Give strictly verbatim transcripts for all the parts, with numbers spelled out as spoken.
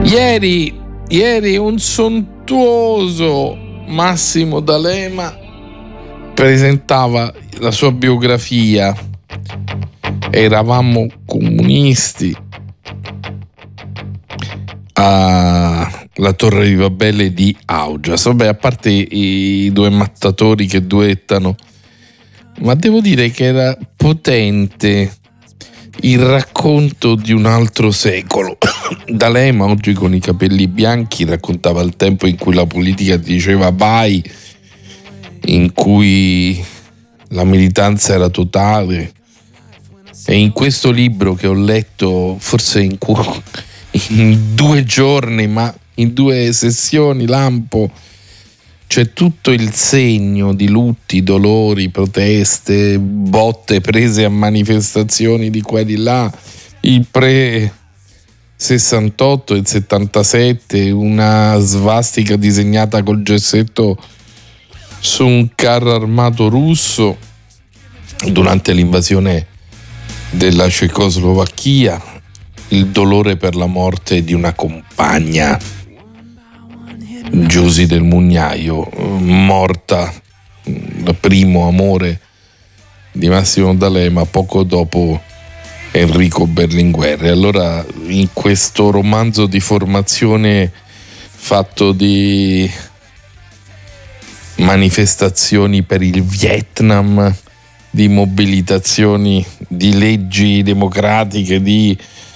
Ieri, ieri un sontuoso Massimo D'Alema presentava la sua biografia. Eravamo comunisti alla Torre di Babele di Augias. Vabbè, a parte i due mattatori che duettano, ma devo dire che era potente il racconto di un altro secolo. D'Alema, oggi con i capelli bianchi, raccontava il tempo in cui la politica diceva vai, in cui la militanza era totale. E in questo libro che ho letto forse in, in due giorni, ma in due sessioni lampo, c'è tutto il segno di lutti, dolori, proteste, botte prese a manifestazioni di qua e di là, il pre sessantotto, il settantasette, una svastica disegnata col gessetto su un carro armato russo durante l'invasione della Cecoslovacchia, il dolore per la morte di una compagna, Giusy del Mugnaio, morta, il primo amore di Massimo D'Alema poco dopo Enrico Berlinguer. E allora in questo romanzo di formazione fatto di manifestazioni per il Vietnam, di mobilitazioni, di leggi democratiche, di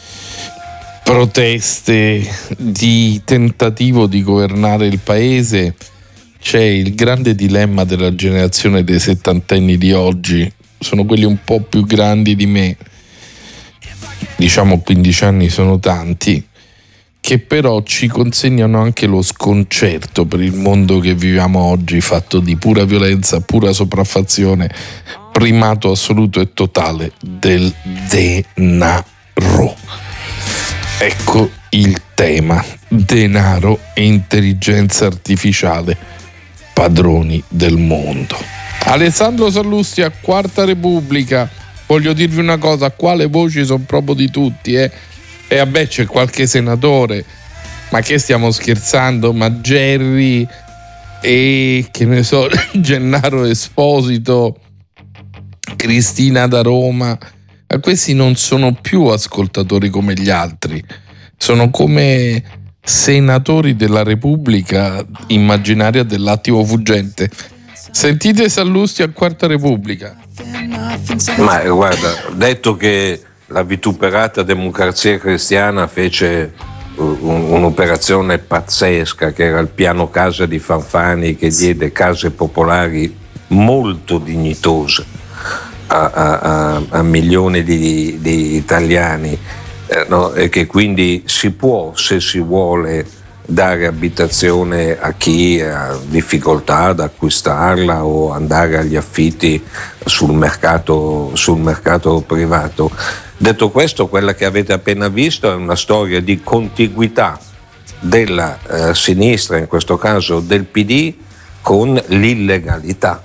proteste, di tentativo di governare il paese, c'è il grande dilemma della generazione dei settantenni di oggi. Sono quelli un po' più grandi di me, diciamo quindici anni sono tanti, che però ci consegnano anche lo sconcerto per il mondo che viviamo oggi, fatto di pura violenza, pura sopraffazione, primato assoluto e totale del denaro. Ecco il tema: denaro e intelligenza artificiale, padroni del mondo. Alessandro Sallusti a Quarta Repubblica. Voglio dirvi una cosa, qua le voci sono proprio di tutti, eh. E vabbè, c'è qualche senatore, ma che stiamo scherzando? Ma Gerry e che ne so, Gennaro Esposito, Cristina da Roma, ma questi non sono più ascoltatori come gli altri, sono come senatori della Repubblica immaginaria dell'attimo fuggente. Sentite Sallusti a Quarta Repubblica. Ma guarda, detto che la vituperata Democrazia Cristiana fece un, un'operazione pazzesca, che era il piano casa di Fanfani, che diede case popolari molto dignitose a, a, a, a milioni di, di italiani, eh, no? E che quindi si può, se si vuole, dare abitazione a chi ha difficoltà ad acquistarla o andare agli affitti sul mercato, sul mercato privato. Detto questo, quella che avete appena visto è una storia di contiguità della eh, sinistra, in questo caso del P D, con l'illegalità.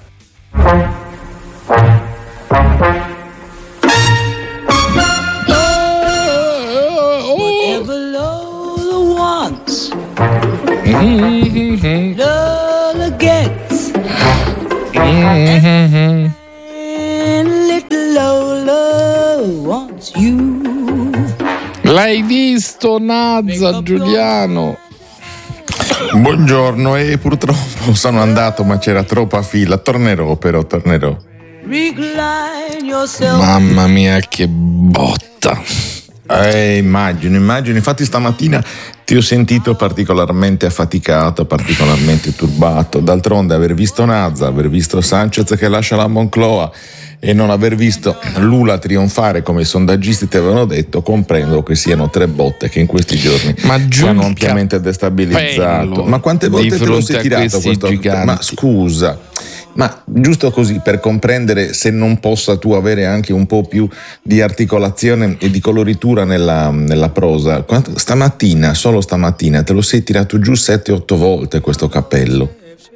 Mm-hmm. Lola gets Mm-hmm. and little Lola wants you. L'hai visto Nazza, Giuliano? Buongiorno, e purtroppo sono andato, ma c'era troppa fila. Tornerò, però tornerò. Recline yourself. Mamma mia, che botta! Eh, immagino, immagino. Infatti stamattina ti ho sentito particolarmente affaticato, particolarmente turbato. D'altronde aver visto Nazza, aver visto Sanchez che lascia la Moncloa e non aver visto Lula trionfare come i sondaggisti ti avevano detto, comprendo che siano tre botte che in questi giorni ci hanno ampiamente destabilizzato. Ma quante volte te lo sei tirato questo? Giganti. Ma scusa, ma giusto così per comprendere se non possa tu avere anche un po' più di articolazione e di coloritura nella, nella prosa. Quanto, stamattina, solo stamattina, te lo sei tirato giù sette otto volte questo cappello.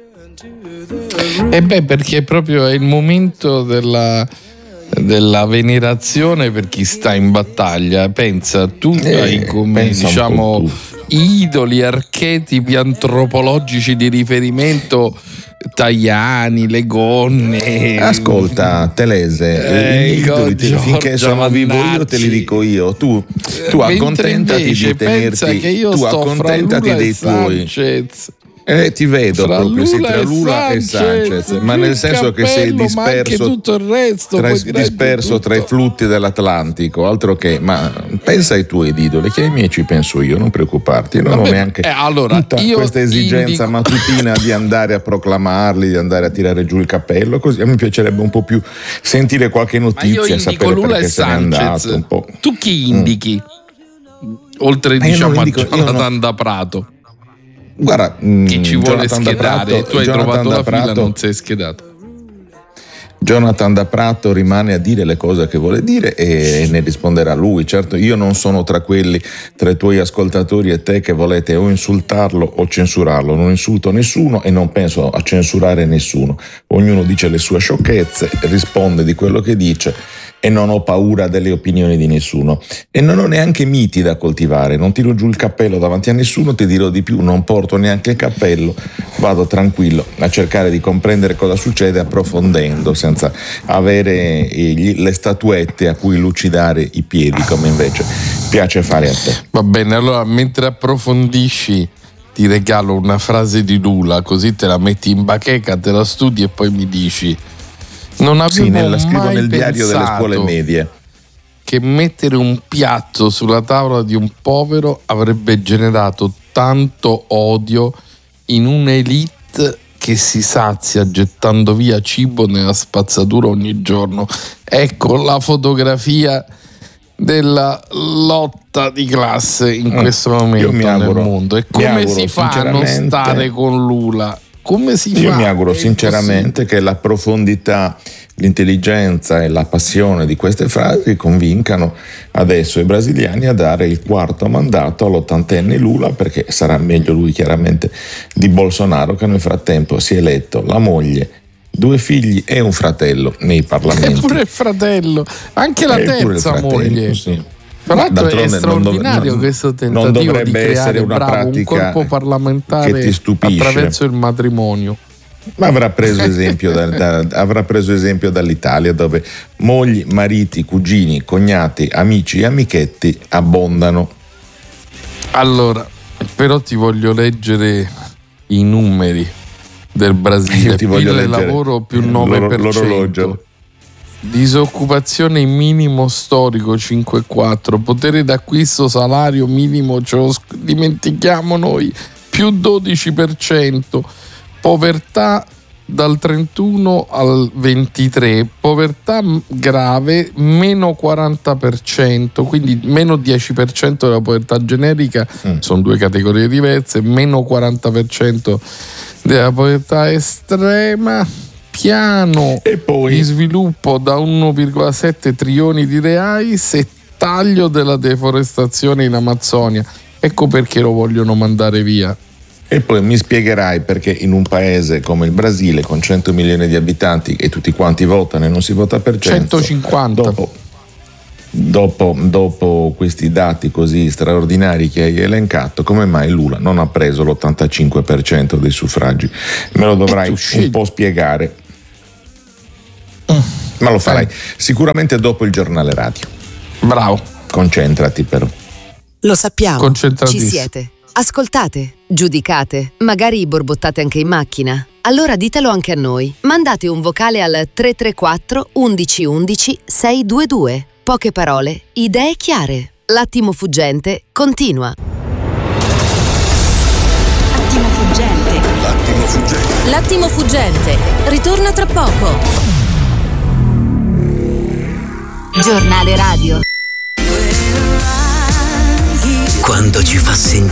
E beh, perché proprio è il momento della, della venerazione per chi sta in battaglia. Pensa, tu Eh, hai come pensa un diciamo po' idoli, archetipi antropologici di riferimento, Tajani, le gonne. Ascolta, Telese, eh, gli idoli te, finché sono vivo io te li dico io. Tu, tu accontentati di tenerti, che io tu sto accontentati fra dei tuoi. Sanchez. Eh, ti vedo Fra proprio, sei tra Lula Lula e Sanchez, Sanchez, ma nel senso che sei disperso, ma anche tutto il resto, tra, poi direi disperso tutto. tra i flutti dell'Atlantico, altro che, ma pensa ai tuoi idoli, che ai miei ci penso io, non preoccuparti, non Vabbè, ho neanche eh, allora, tutta io questa esigenza indico... mattutina di andare a proclamarli, di andare a tirare giù il cappello, così a me piacerebbe un po' più sentire qualche notizia, sapere Lula perché e se n'è andato un po'. Tu chi indichi? Mm. Oltre Ma diciamo indico, a Jonathan non... da Prato. Guarda, chi ci vuole Jonathan schedare, Prato, tu hai Jonathan trovato da la Prato, fila, non sei schedato. Jonathan da Prato rimane a dire le cose che vuole dire e ne risponderà lui. Certo, io non sono tra quelli, tra i tuoi ascoltatori e te, che volete o insultarlo o censurarlo. Non insulto nessuno e non penso a censurare nessuno. Ognuno dice le sue sciocchezze, risponde di quello che dice e non ho paura delle opinioni di nessuno. E non ho neanche miti da coltivare, non tiro giù il cappello davanti a nessuno, ti dirò di più, non porto neanche il cappello, vado tranquillo a cercare di comprendere cosa succede approfondendo, senza avere gli, le statuette a cui lucidare i piedi, come invece piace fare a te. Va bene, allora mentre approfondisci ti regalo una frase di Lula, così te la metti in bacheca, te la studi e poi mi dici. Non avevo sì, nella, scrivo mai nel diario delle scuole medie che mettere un piatto sulla tavola di un povero avrebbe generato tanto odio in un'elite che si sazia gettando via cibo nella spazzatura ogni giorno. Ecco la fotografia della lotta di classe in questo momento nel auguro, mondo. E come auguro, si fa a non stare con Lula? Come si Io fa? mi auguro sinceramente che la profondità, l'intelligenza e la passione di queste frasi convincano adesso i brasiliani a dare il quarto mandato all'ottantenne Lula, perché sarà meglio lui chiaramente di Bolsonaro, che nel frattempo si è eletto la moglie, due figli e un fratello nei parlamenti. E pure il fratello, anche la e terza fratello, moglie. Sì. Tra l'altro è straordinario non, questo tentativo di creare una bravo, un corpo parlamentare che ti stupisce attraverso il matrimonio. Ma avrà preso esempio da, da, avrà preso esempio dall'Italia, dove mogli, mariti, cugini, cognati, amici e amichetti abbondano. Allora, però ti voglio leggere i numeri del Brasile. Io ti voglio P I L leggere lavoro più nove per cento. L'orologio. Disoccupazione minimo storico cinque virgola quattro, potere d'acquisto salario minimo, ce lo dimentichiamo noi, più dodici per cento, povertà dal trentuno al ventitré, povertà grave meno quaranta per cento, quindi meno dieci per cento della povertà generica, mm. sono due categorie diverse, meno quaranta per cento della povertà estrema. Piano e poi di sviluppo da uno virgola sette trilioni di reais e taglio della deforestazione in Amazzonia. Ecco perché lo vogliono mandare via. E poi mi spiegherai perché in un paese come il Brasile, con cento milioni di abitanti e tutti quanti votano e non si vota per cento, centocinquanta dopo, dopo, dopo questi dati così straordinari che hai elencato, come mai Lula non ha preso l'ottantacinque per cento dei suffragi? Me lo dovrai un po' spiegare. Ma lo farai eh. sicuramente dopo il giornale radio. Bravo. Concentrati però. Lo sappiamo, ci siete. Ascoltate, giudicate, magari borbottate anche in macchina. Allora ditelo anche a noi. Mandate un vocale al tre tre quattro undici undici sei due due. Poche parole, idee chiare. L'attimo fuggente continua. Attimo fuggente. L'attimo fuggente. L'attimo fuggente. Ritorna tra poco. Giornale radio. Quando ci fa sentire